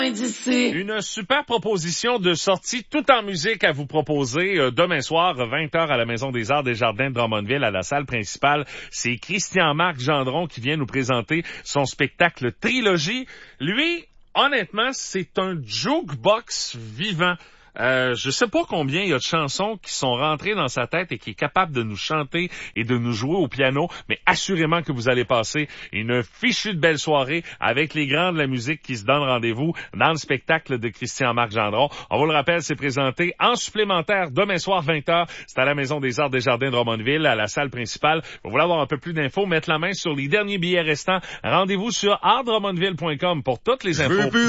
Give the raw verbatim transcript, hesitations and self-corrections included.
Une super proposition de sortie tout en musique à vous proposer euh, demain soir, vingt heures à la Maison des Arts des Jardins de Drummondville, à la salle principale. C'est Christian-Marc Gendron qui vient nous présenter son spectacle Trilogie. Lui, honnêtement, c'est un jukebox vivant. Euh, je sais pas combien il y a de chansons qui sont rentrées dans sa tête et qui est capable de nous chanter et de nous jouer au piano, mais assurément que vous allez passer une fichue de belle soirée avec les grands de la musique qui se donnent rendez-vous dans le spectacle de Christian-Marc Gendron. On vous le rappelle, c'est présenté en supplémentaire demain soir vingt heures. C'est à la Maison des Arts des Jardins de Drummondville, à la salle principale. Vous voulez avoir un peu plus d'infos, mettre la main sur les derniers billets restants. Rendez-vous sur art drummondville point com pour toutes les infos.